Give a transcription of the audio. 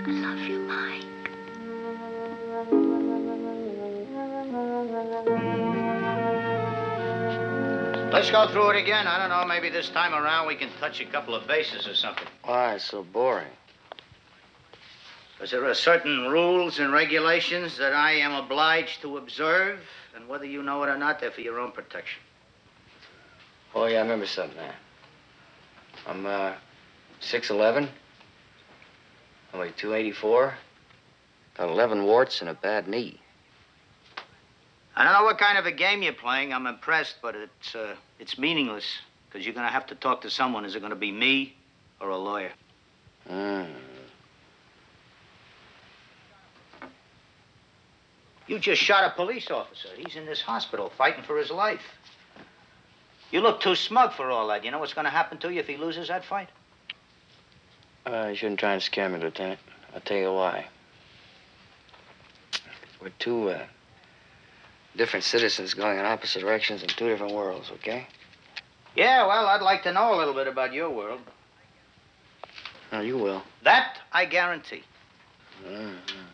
love you, Mike. Let's go through it again. I don't know, maybe this time around we can touch a couple of bases or something. Why so boring? Because there are certain rules and regulations that I am obliged to observe, and whether you know it or not, they're for your own protection. Oh, yeah, I remember something there. I'm 6'11". I weigh 284. Got 11 warts and a bad knee. I don't know what kind of a game you're playing. I'm impressed, but it's meaningless, because you're going to have to talk to someone. Is it going to be me or a lawyer? You just shot a police officer. He's in this hospital fighting for his life. You look too smug for all that. You know what's going to happen to you if he loses that fight? You shouldn't try and scare me, Lieutenant. I'll tell you why. We're two different citizens going in opposite directions in two different worlds, okay? Yeah, well, I'd like to know a little bit about your world. Oh, you will. That I guarantee. Mm-hmm.